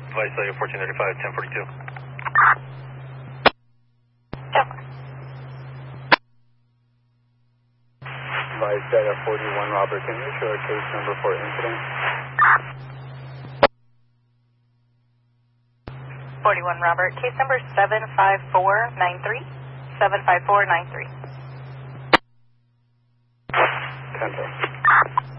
Vice 1435, 1042. Vice Data 41, Robert, can you show a case number for incident? 41 Robert, case number 75493. 75493. 10-10.